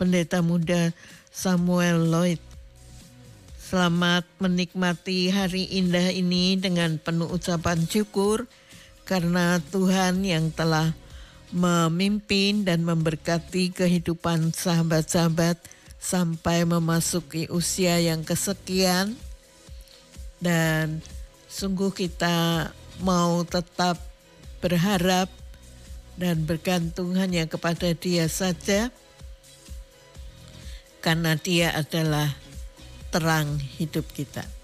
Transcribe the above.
Pendeta Muda Samuel Lloyd. Selamat menikmati hari indah ini dengan penuh ucapan syukur karena Tuhan yang telah memimpin dan memberkati kehidupan sahabat-sahabat sampai memasuki usia yang kesekian. Dan sungguh kita mau tetap berharap dan bergantung hanya kepada Dia saja, karena Dia adalah terang hidup kita.